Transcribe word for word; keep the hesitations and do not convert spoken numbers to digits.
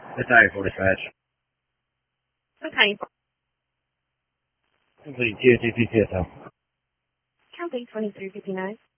Battalion four dispatch. Battalion four. Complete T O T P P S L. Count eight twenty-three fifty-nine.